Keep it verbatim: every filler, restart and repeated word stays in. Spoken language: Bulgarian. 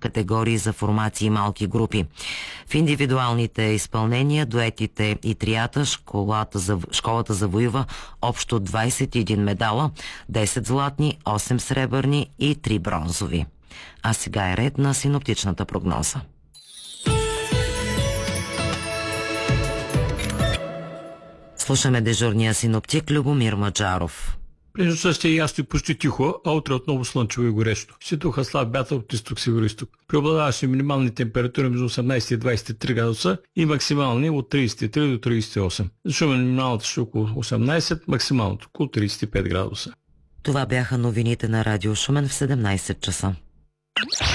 категории за формации и малки групи. В индивидуалните изпълнения, дуетите и трията, школата, за, школата завоюва общо двайсет и един медала, десет златни, осем сребърни и три бронзови. А сега е ред на синоптичната прогноза. Слушаме дежурния синоптик Любомир Маджаров. През нощта ще е ясно и почти тихо, а утре отново слънчево и горещо. Ще духа слаб вятър от изток-североизток. Преобладаващи минимални температури между осемнайсет и двайсет и три градуса и максимални от трийсет и три до трийсет и осем. За Шумен минималната ще е около осемнайсет, максималното около трийсет и пет градуса. Това бяха новините на Радио Шумен в седемнайсет часа.